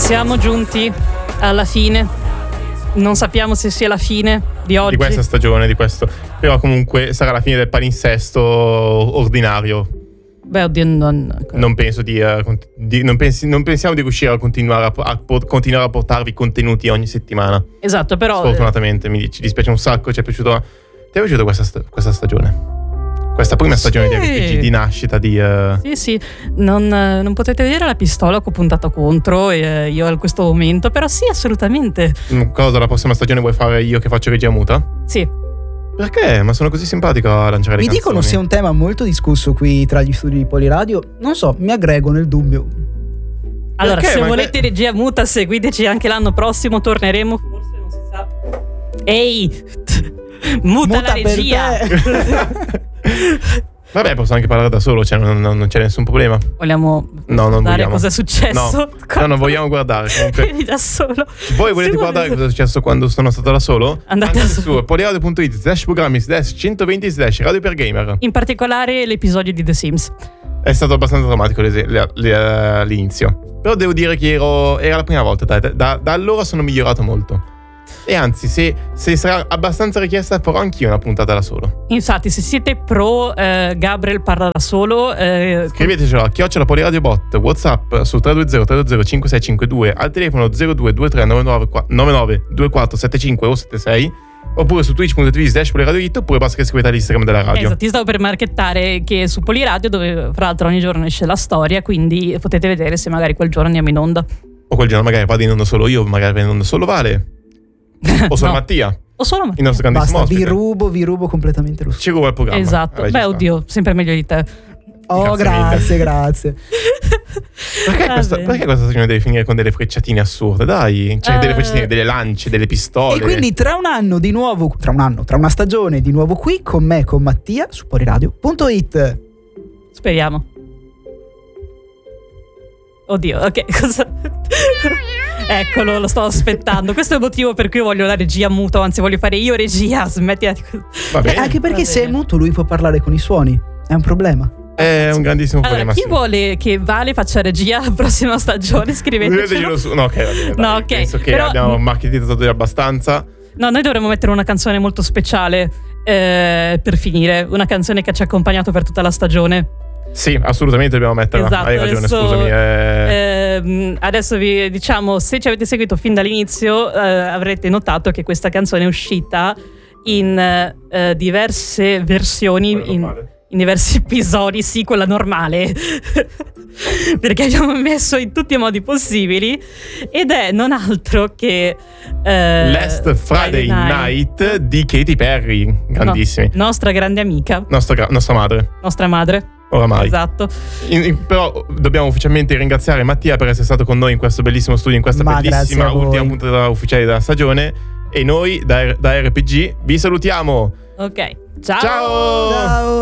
Siamo giunti alla fine. Non sappiamo se sia la fine di oggi, di questa stagione, di questo. Però comunque sarà la fine del palinsesto ordinario. Beh, oddio, non penso non pensiamo di riuscire a continuare a portarvi contenuti ogni settimana. Esatto, però sfortunatamente ci dispiace un sacco. Ti è piaciuta questa stagione? Questa prima stagione di RPG, di nascita di... Sì, non potete vedere la pistola che ho puntato contro io in questo momento, però sì, assolutamente. Cosa, la prossima stagione vuoi fare io che faccio regia muta? Sì. Perché? Ma sono così simpatico a lanciare le Mi canzoni. dicono sia un tema molto discusso qui tra gli studi di Poliradio. Non so, mi aggrego nel dubbio. Allora, perché? se volete regia muta, seguiteci anche l'anno prossimo, torneremo, forse non si sa. Ehi! Muta la regia! Vabbè, posso anche parlare da solo, cioè non c'è nessun problema. Vogliamo guardare cosa è successo? No, non vogliamo guardare. Vieni da solo. Voi volete guardare cosa è successo quando sono stato da solo? Andate su poliradio.it/programmi/radio per gamer. In particolare l'episodio di The Sims. È stato abbastanza drammatico all'inizio. Però devo dire che era la prima volta. Da allora sono migliorato molto. E anzi, se sarà abbastanza richiesta, farò anch'io una puntata da solo. Infatti, se siete pro Gabriel parla da solo, scrivetecelo a @poliradiobot, WhatsApp su 320-320-5652, al telefono 0223 99 2475 o 76, oppure su twitch.tv/poliradioit, oppure basta che scrivete all'Instagram della radio. Esatto, ti stavo per marchettare che su Poliradio, dove fra l'altro ogni giorno esce la storia, quindi potete vedere se magari quel giorno andiamo in onda. O quel giorno magari vado in onda solo io, magari vado in onda solo Vale. O solo Mattia. O solo Mattia. Il nostro grandissimo Basta, ospite. vi rubo completamente lo Ci ruba il programma. Esatto. Beh, oddio, sempre meglio di te. Oh, grazie. Perché questa stagione deve finire con delle frecciatine assurde? Dai, cioè delle frecciatine, delle lance, delle pistole. E quindi tra una stagione di nuovo qui con me, con Mattia, su poliradio.it. Speriamo. Oddio, ok, cosa... Eccolo, lo sto aspettando. Questo è il motivo per cui io voglio la regia muta, anzi voglio fare io regia. Smettila di... Va bene. Anche perché se è muto lui può parlare con i suoni. È un problema. È un grandissimo problema. Chi vuole che Vale faccia regia la prossima stagione, scrivetecelo. No, ok, va bene. No, ok. Penso che però... abbiamo marketizzato abbastanza. No, noi dovremmo mettere una canzone molto speciale per finire. Una canzone che ci ha accompagnato per tutta la stagione. Sì, assolutamente dobbiamo metterla. Esatto, hai ragione, scusami. Adesso vi diciamo, se ci avete seguito fin dall'inizio, avrete notato che questa canzone è uscita in diverse versioni, in diversi episodi, sì, quella normale. Perché abbiamo messo in tutti i modi possibili, ed è non altro che Last Friday Night di Katy Perry. Grandissimi. No, nostra grande amica. Nostra madre. Nostra madre. Oramai. Esatto. Però dobbiamo ufficialmente ringraziare Mattia per essere stato con noi in questo bellissimo studio, in questa bellissima ultima puntata ufficiale della stagione. E noi da RPG vi salutiamo. Ok. Ciao. Ciao.